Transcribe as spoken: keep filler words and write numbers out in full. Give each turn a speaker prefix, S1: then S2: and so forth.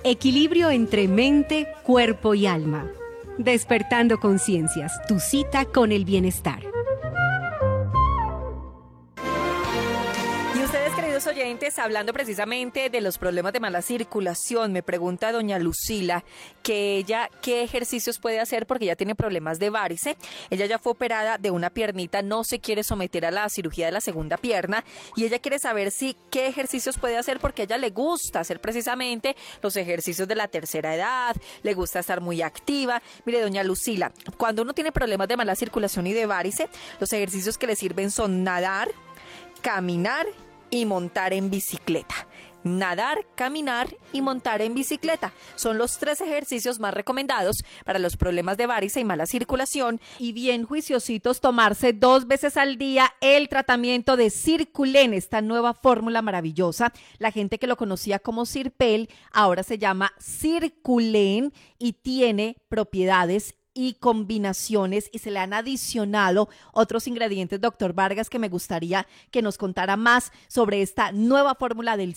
S1: Equilibrio entre mente, cuerpo y alma. Despertando conciencias, tu cita con el bienestar.
S2: Y ustedes, queridos oyentes, hablando precisamente de los problemas de mala circulación, me pregunta doña Lucila que ella qué ejercicios puede hacer porque ella tiene problemas de varice. Ella ya fue operada de una piernita, no se quiere someter a la cirugía de la segunda pierna y ella quiere saber si qué ejercicios puede hacer porque a ella le gusta hacer precisamente los ejercicios de la tercera edad, le gusta estar muy activa. Mire, doña Lucila, cuando uno tiene problemas de mala circulación y de varice, los ejercicios que le sirven son nadar, caminar y montar en bicicleta. Nadar, caminar y montar en bicicleta son los tres ejercicios más recomendados para los problemas de varice y mala circulación. Y bien juiciositos, tomarse dos veces al día el tratamiento de Circulen, esta nueva fórmula maravillosa. La gente que lo conocía como Cirpel ahora se llama Circulen y tiene propiedades y combinaciones y se le han adicionado otros ingredientes, doctor Vargas, que me gustaría que nos contara más sobre esta nueva fórmula del